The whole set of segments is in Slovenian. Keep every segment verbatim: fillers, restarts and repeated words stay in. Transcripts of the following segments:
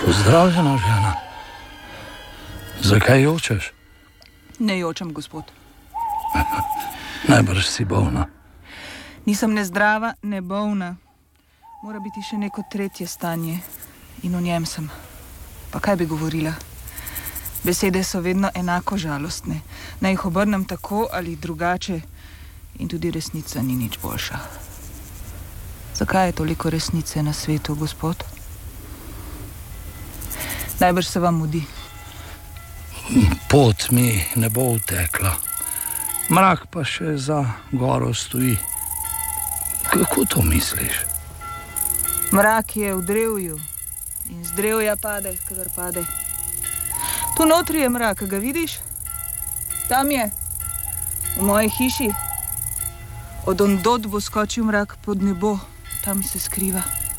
Pozdravljena, žena. Zakaj jočeš? Ne jočem, gospod. Najbrž si bolna. Nisem ne zdrava, ne bolna. Mora biti še neko tretje stanje. In o njem sem. Pa kaj bi govorila? Besede so vedno enako žalostne. Naj jih obrnem tako ali drugače. In tudi resnica ni nič boljša. Zakaj je toliko resnice na svetu, gospod? Najbrž se vam mudi. Pot mi ne bo utekla. Mrak pa še za goro stoji. Kako to misliš? Mrak je v drevju in z drevja pade, kadar pade. Tu notri je mrak, ga vidiš? Tam je, v moji hiši. Od ondod bo skočil mrak pod nebo, tam se skriva.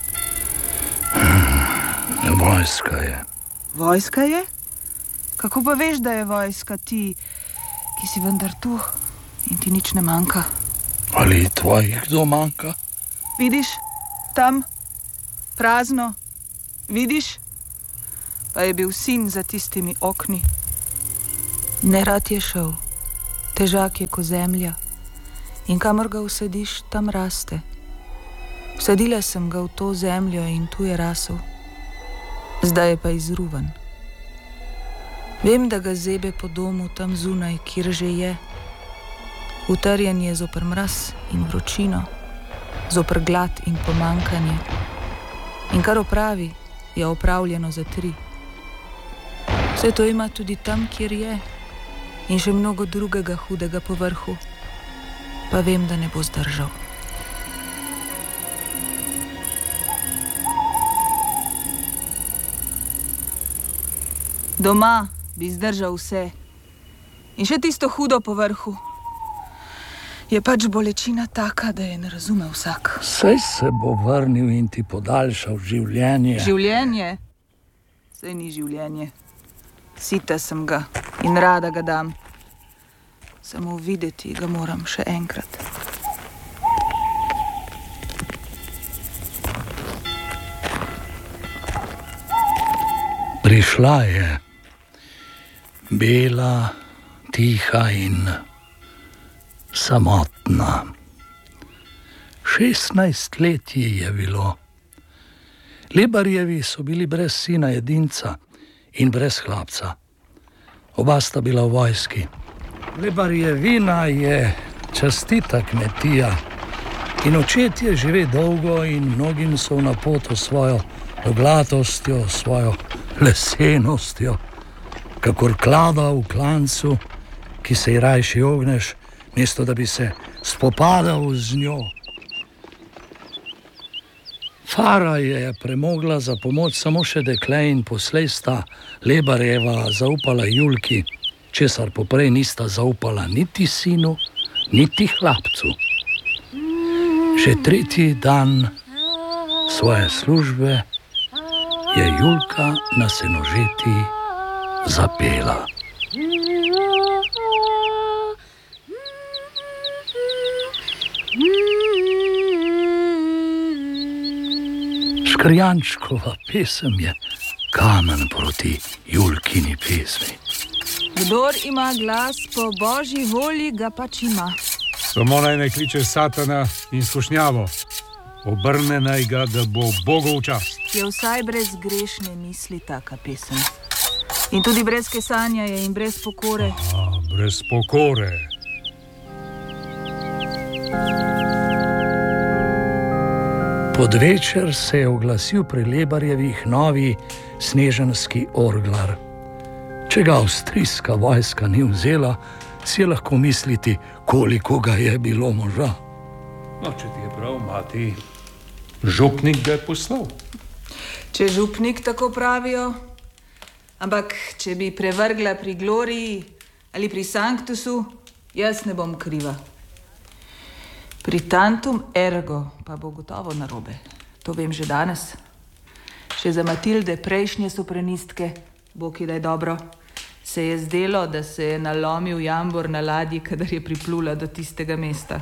Vojska je. Vojska je? Kako pa veš, da je vojska ti, ki si vendar tu in ti nič ne manjka? Ali tvojih kdo manjka? Vidiš, tam, prazno, vidiš? Pa je bil sin za tistimi okni. Nerad je šel, težak je ko zemlja in kamor ga usadiš, tam raste. Vsadila sem ga v to zemljo in tu je rasel. Zdaj je pa izruvan. Vem, da ga zebe po domu tam zunaj, kjer že je. Utrjen je zoper mraz in vročino, zoper glad in pomankanje. In kar opravi, je opravljeno za tri. Vse to ima tudi tam, kjer je, in še mnogo drugega hudega po vrhu. Pa vem, da ne bo zdržal. Doma bi zdržal vse. In še tisto hudo po vrhu. Je pač bolečina taka, da je ne razume vsak. Saj se bo vrnil in ti podaljšal življenje. Življenje? Saj ni življenje. Sita sem ga in rada ga dam. Samo videti ga moram še enkrat. Prišla je. Bela, tiha in samotna. Šestnajst let ji je bilo. Lebarjevi so bili brez sina edinca in brez hlapca. Oba sta bila v vojski. Lebarjevina je častita kmetija in očetje žive dolgo in mnogim so v napoto svojo oglatostjo, svojo lesenostjo, kakor klada v klancu, ki se ji rajši ogneš, mesto da bi se spopadal z njo. Fara je premogla za pomoč samo še dekle in poslej sta Lebarjeva zaupala Julki, česar poprej nista zaupala niti sinu, niti hlapcu. Že tretji dan svoje službe je Julka na senožeti zapela. Škrjančkova pesem je kamen proti Julkini pesmi. Kdor ima glas po božji volji, ga pač ima. Samo naj ne kliče satana in skušnjavo. Obrne naj ga, da bo Bogov čast. Je vsaj brez grešne misli taka pesem. In tudi brez kesanja je in brez pokore. Aha, brez pokore. Podvečer se je oglasil pri Lebarjevih novi sneženski orglar. Če ga avstrijska vojska ni vzela, si je lahko misliti, koliko ga je bilo moža. No, če ti je prav, mati, župnik ga je poslal. Če župnik tako pravijo, ampak če bi prevrgla pri Gloriji ali pri Sanctusu, jaz ne bom kriva. Pri Tantum Ergo pa bo gotovo narobe. To vem že danes. Še za Matilde, prejšnje sopranistke, Bog ji daj dobro, se je zdelo, da se je nalomil jambor na ladji, kadar je priplula do tistega mesta.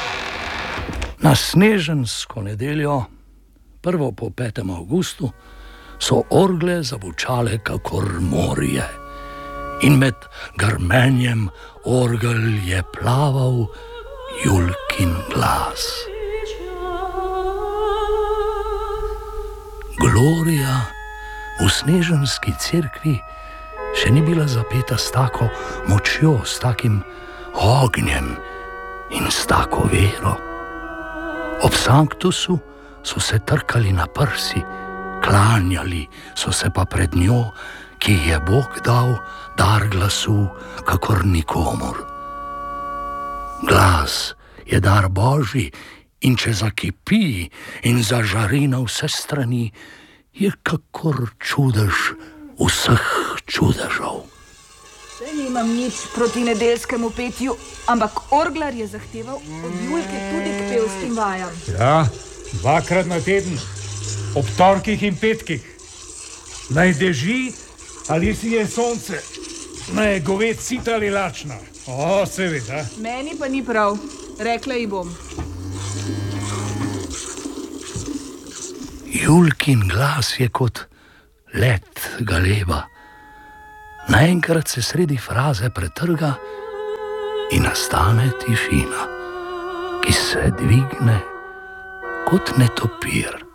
Na snežensko nedeljo, prvo po petem avgustu, so orgle zavučale kakor morje. In med grmenjem orgel je plaval Julkin glas. Gloria v sneženski cerkvi še ni bila zapeta s tako močjo, s takim ognjem in s tako vero. Ob sanktusu so se trkali na prsi, klanjali so se pa pred njo, ki je Bog dal dar glasu, kakor nikomur. Glas je dar Božji in če zakipi in zažari na vse strani, je kakor čudež vseh čudežev. Saj nimam nič proti nedeljskemu petju, ampak orglar je zahteval od Julke tudi k pevskim vajam. Ja, dvakrat na teden, ob torkih in petkih. Naj deži ali si je sonce, naj je goved sita ali lačna. O, seveda. Meni pa ni prav, rekla ji bom. Julkin glas je kot let galeba. Naenkrat se sredi fraze pretrga in nastane tišina, ki se dvigne kot netopir.